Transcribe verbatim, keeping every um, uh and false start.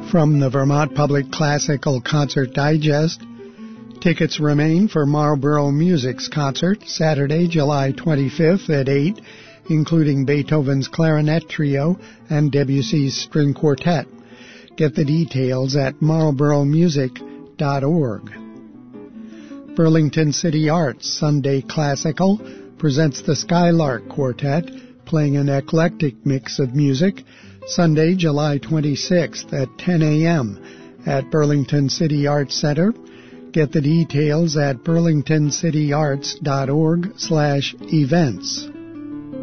From the Vermont Public Classical Concert Digest, tickets remain for Marlboro Music's concert Saturday, July twenty-fifth at eight, including Beethoven's Clarinet Trio and Debussy's String Quartet. Get the details at marlboro music dot org. Burlington City Arts Sunday Classical presents the Skylark Quartet, playing an eclectic mix of music, Sunday, July twenty-sixth at ten a.m. at Burlington City Arts Center. Get the details at burlington city arts dot org slash events.